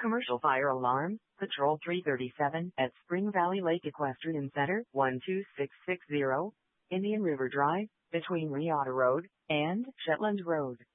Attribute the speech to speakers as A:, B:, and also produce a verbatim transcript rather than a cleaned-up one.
A: Commercial fire alarm, Patrol three thirty-seven at Spring Valley Lake Equestrian Center, one two six six zero, Indian River Drive, between Riata Road and Shetland Road.